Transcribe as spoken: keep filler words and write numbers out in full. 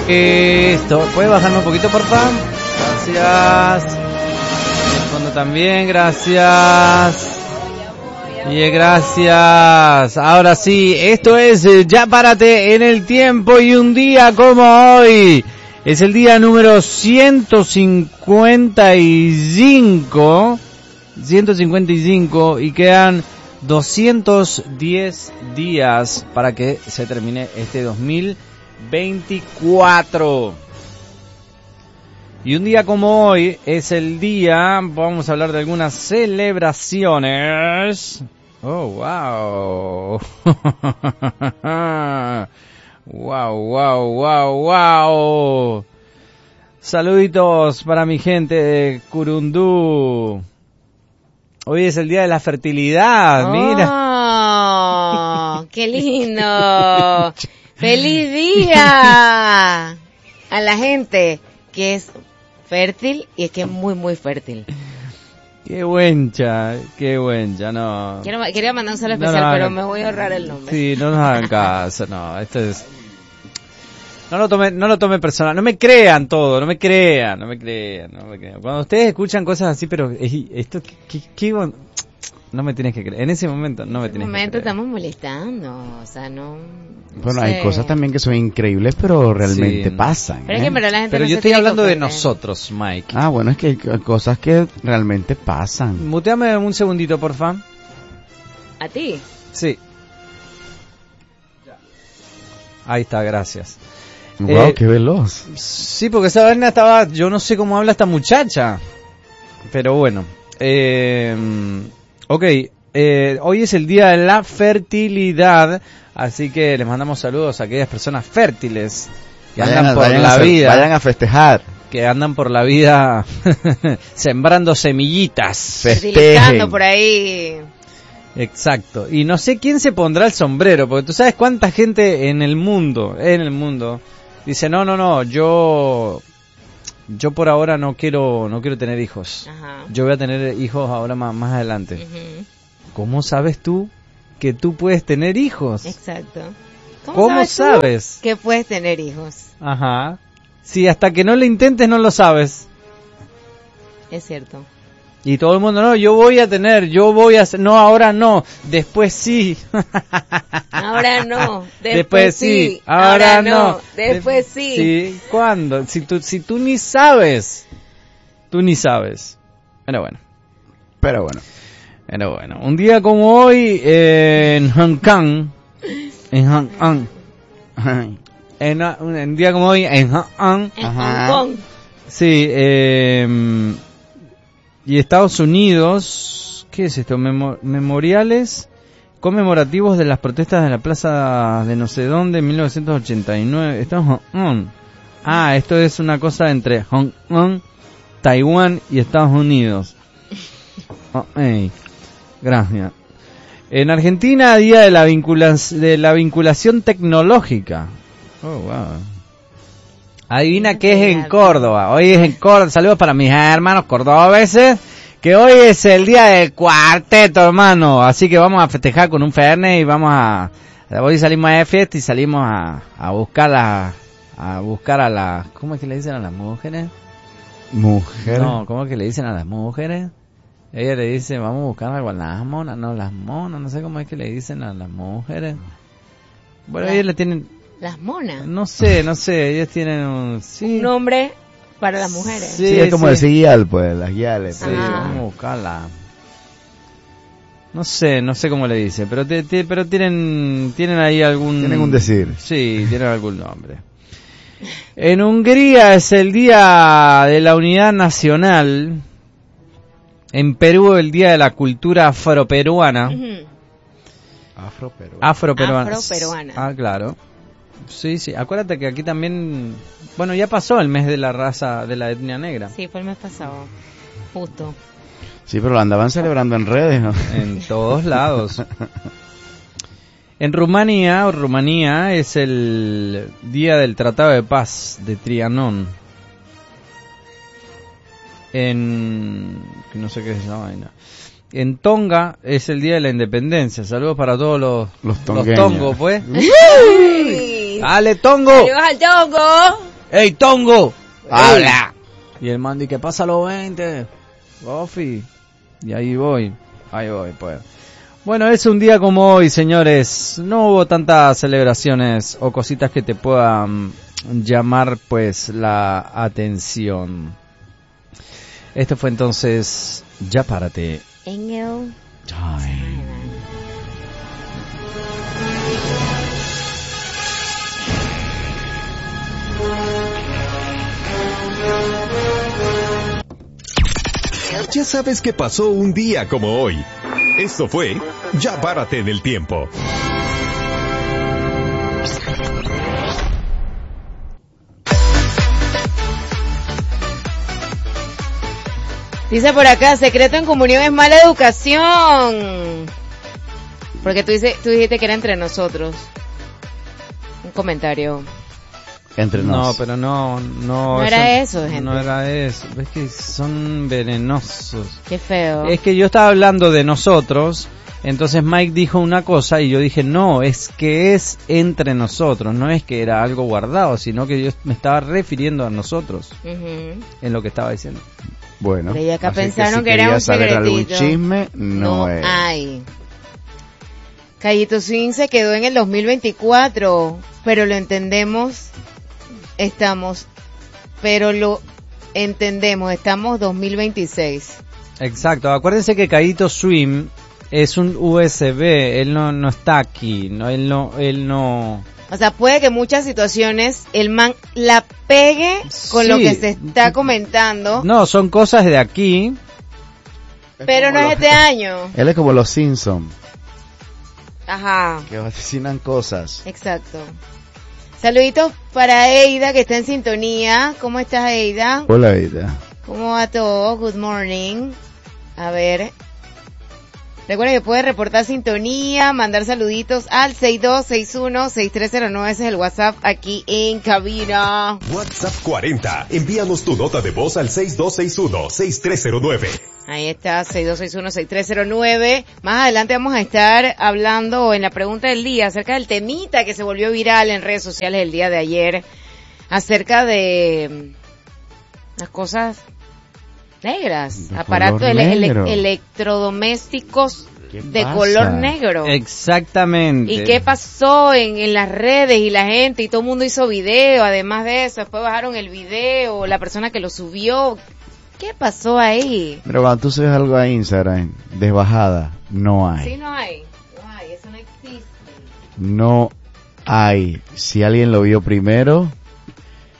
Esto, ¿puedes bajarme un poquito, por favor? Gracias. El fondo también, gracias. Y gracias. Ahora sí, esto es Ya Párate en el Tiempo y un día como hoy. Es el día número ciento cincuenta y cinco. ciento cincuenta y cinco y quedan doscientos diez días para que se termine este dos mil veinticuatro. Y un día como hoy es el día, vamos a hablar de algunas celebraciones. Oh, wow. Wow, wow, wow, wow. Saluditos para mi gente de Curundú. Hoy es el día de la fertilidad, oh, mira. ¡Oh, qué lindo! ¡Feliz día! A la gente que es fértil y es que es muy, muy fértil. Qué buencha, qué buencha, no. Quiero, quería mandar un saludo especial, no, no, pero me voy a ahorrar el nombre. Sí, no nos hagan caso, no, esto es... No lo tome, no lo tome personal, no me crean todo, no me crean, no me crean, no me crean. Cuando ustedes escuchan cosas así, pero esto, ¿qué, qué, qué, no me tienes que creer. En ese momento no me tienes que creer. En ese momento estamos molestando, o sea, no... no bueno, sé. Hay cosas también que son increíbles, pero realmente sí, pasan. Pero, ¿eh? es que, pero, la gente pero no yo se estoy hablando de comprender. nosotros, Mike. Ah, bueno, es que hay cosas que realmente pasan. Muteame un segundito, porfa. ¿A ti? Sí. Ahí está, gracias. Wow, eh, qué veloz. Sí, porque esa vaina estaba... Yo no sé cómo habla esta muchacha. Pero bueno. Eh, ok. Eh, hoy es el día de la fertilidad. Así que les mandamos saludos a aquellas personas fértiles que vayan andan a, por vayan la a, vida. Vayan a festejar. Que andan por la vida sembrando semillitas. Fertilizando por ahí. Exacto. Y no sé quién se pondrá el sombrero. Porque tú sabes cuánta gente en el mundo... En el mundo... Dice, no, no, no, yo yo por ahora no quiero no quiero tener hijos. Ajá. Yo voy a tener hijos ahora más, más adelante. Uh-huh. ¿Cómo sabes tú que tú puedes tener hijos? Exacto. ¿Cómo, ¿Cómo sabes, sabes? que puedes tener hijos? Ajá. Sí, hasta que no lo intentes no lo sabes. Es cierto. Y todo el mundo, no, yo voy a tener, yo voy a hacer, no, ahora no, después sí. Ahora no, después, después sí, sí. ahora, ahora no, no, después de- sí. Sí, ¿cuándo? Si tú, si tú ni sabes, tú ni sabes. Pero bueno. Pero bueno. Pero bueno, un día como hoy eh, en Hong Kong, en Hong Kong, en un día como hoy en Hong Kong, En Hong Kong. sí, eh, y Estados Unidos, ¿qué es esto? Memo- memoriales conmemorativos de las protestas de la plaza de no sé dónde en mil novecientos ochenta y nueve. Esto es Hong Kong. Ah, esto es una cosa entre Hong Kong, Taiwán y Estados Unidos. Oh, hey. Gracias. En Argentina, día de la, vincula- de la vinculación tecnológica. Oh, wow. Adivina qué es en Córdoba. Hoy es en Córdoba. Saludos para mis hermanos cordobeses. Que hoy es el día del cuarteto, hermano. Así que vamos a festejar con un fernet y vamos a... Hoy salimos de fiesta y salimos a, a buscar a, a buscar a las... ¿Cómo es que le dicen a las mujeres? Mujer. No, ¿cómo es que le dicen a las mujeres? Ella le dice, vamos a buscar algo a las monas. No, las monas, no sé cómo es que le dicen a las mujeres. Bueno, La- ellas le tienen... Las monas. No sé, no sé, ellas tienen un... Sí, Un nombre para las mujeres. Sí, Sí, es como sí. decir guial, pues, las guiales. Sí, pues. Ah. vamos a buscarla. No sé, no sé cómo le dice, pero te, te- pero tienen tienen ahí algún... Tienen un decir. Sí, tienen algún nombre. En Hungría es el Día de la Unidad Nacional. En Perú el Día de la Cultura Afroperuana. Ujú. Afro-peruano. Afroperuana. Afroperuana. Ah, claro. Sí, sí. Acuérdate que aquí también... Bueno, ya pasó el mes de la raza, de la etnia negra. Sí, fue el mes pasado. Justo. Sí, pero lo andaban celebrando en redes, ¿no? En todos lados. En Rumanía, o Rumanía, es el día del Tratado de Paz de Trianon. En... no sé qué es esa vaina. En Tonga es el día de la independencia. Saludos para todos los, Los los tongueños. tongos, pues. ¡Uy! ¡Dale, Tongo! ¡Saludos al Tongo! ¡Ey, Tongo! ¡Habla! Y el man dice, pasa los veinte, Gofi. Y ahí voy, ahí voy, pues. Bueno, es un día como hoy, señores. No hubo tantas celebraciones o cositas que te puedan llamar, pues, la atención. Esto fue entonces, Ya Párate. Angel Time. Ya sabes que pasó un día como hoy. Esto fue Ya Párate en el Tiempo. Dice por acá, secreto en comunión es mala educación. Porque tú, dice, tú dijiste que era entre nosotros. Un comentario. Entre nos. No, pero no, no. No era eso, gente. No era eso. Es que son venenosos. Qué feo. Es que yo estaba hablando de nosotros, entonces Mike dijo una cosa y yo dije, no, es que es entre nosotros, no es que era algo guardado, sino que yo me estaba refiriendo a nosotros Uh-huh. en lo que estaba diciendo. Bueno, Pero ya acá así pensaron que, si que era querías un saber algún secretito. chisme, no, No es. hay. Callito Swing se quedó en el dos mil veinticuatro, pero lo entendemos, estamos, pero lo entendemos, estamos dos mil veintiséis. Exacto, acuérdense que Caíto Swim es un U S B, él no no está aquí, no él no él no O sea, puede que en muchas situaciones el man la pegue con Sí. lo que se está comentando, no, son cosas de aquí. pero no es este año. Él es como los Simpsons, Ajá, que vaticinan cosas. exacto. Saluditos para Eida, que está en sintonía. ¿Cómo estás, Eida? Hola, vida. ¿Cómo va todo? Good morning. A ver. Recuerden que puede reportar sintonía, mandar saluditos al seis dos seis uno seis tres cero nueve, ese es el WhatsApp aquí en cabina. WhatsApp cuarenta. Envíanos tu nota de voz al seis dos seis uno seis tres cero nueve. Ahí está, seis dos seis uno seis tres cero nueve. Más adelante vamos a estar hablando en la pregunta del día acerca del temita que se volvió viral en redes sociales el día de ayer, acerca de las cosas negras, De aparatos color ele- ele- negro. electrodomésticos ¿Qué de pasa? color negro. Exactamente. ¿Y qué pasó en, en las redes y la gente? Y todo el mundo hizo video, además de eso, después bajaron el video, la persona que lo subió. ¿Qué pasó ahí? Pero cuando tú subes algo a Instagram, desbajada, no hay. Sí, no hay, no hay, eso no existe. No hay. Si alguien lo vio primero,